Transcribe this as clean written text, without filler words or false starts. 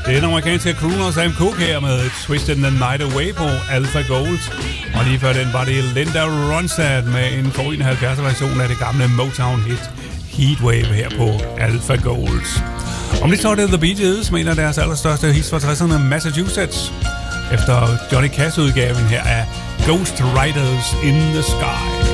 Det er den amerikanske crooner Sam Cooke her med Twisted the Night Away på Alpha Gold. Og lige før den var det Linda Ronstadt med en 71 version af det gamle Motown-hit Heatwave her på Alpha Gold. Om lidt så er det The Bee Gees, mener deres allerstørste hits fra 60'erne, Massachusetts. Efter Johnny Cash-udgaven her af Ghost Riders in the Sky.